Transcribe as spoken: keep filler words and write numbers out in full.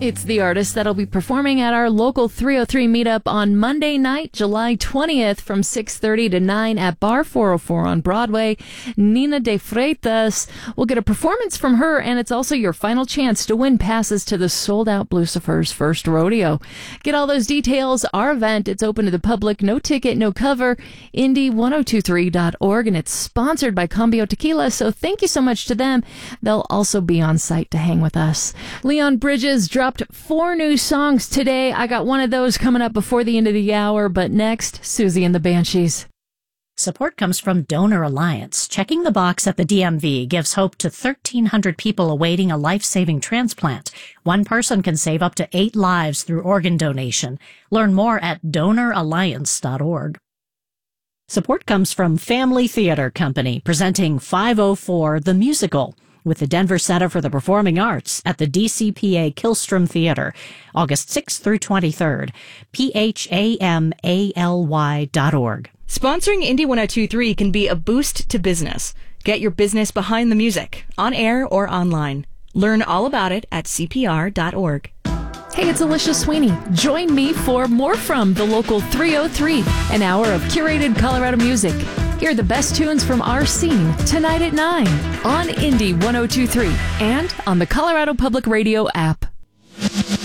It's the artist that'll be performing at our local three oh three meetup on Monday night, July twentieth from six thirty to nine at Bar four oh four on Broadway. Nina de Freitas will get a performance from her, and it's also your final chance to win passes to the sold-out Blucifer's first rodeo. Get all those details. Our event, it's open to the public, no ticket, no cover, Indy ten twenty-three dot org, and it's sponsored by Cambio Tequila, so thank you so much to them. They'll also be on site to hang with us. Leon Bridges dropped four new songs today. I got one of those coming up before the end of the hour, but next, Susie and the Banshees. Support comes from Donor Alliance. Checking the box at the D M V gives hope to thirteen hundred people awaiting a life-saving transplant. One person can save up to eight lives through organ donation. Learn more at donor alliance dot org. Support comes from Family Theater Company, presenting five oh four The Musical, with the Denver Center for the Performing Arts at the D C P A Killstrom Theater, August sixth through twenty-third, P H A M A L Y dot org. Sponsoring Indy ten twenty-three can be a boost to business. Get your business behind the music, on air or online. Learn all about it at C P R dot org. Hey, it's Alicia Sweeney. Join me for more from the local three oh three, an hour of curated Colorado music. Hear the best tunes from our scene tonight at nine on Indy ten twenty-three and on the Colorado Public Radio app.